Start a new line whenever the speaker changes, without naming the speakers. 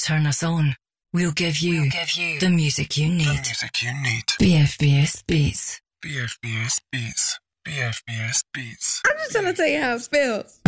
turn us on, we'll give you the music you need. BFBS Beats.
BFBS Beats. BFBS Beats.
I'm just trying to tell you how it feels.